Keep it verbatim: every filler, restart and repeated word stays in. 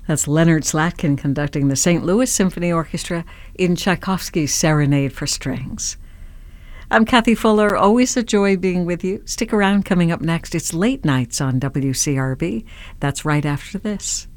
That's Leonard Slatkin conducting the Saint Louis Symphony Orchestra in Tchaikovsky's Serenade for Strings. I'm Kathy Fuller, always a joy being with you. Stick around. Coming up next, it's Late Nights on W C R B. That's right after this.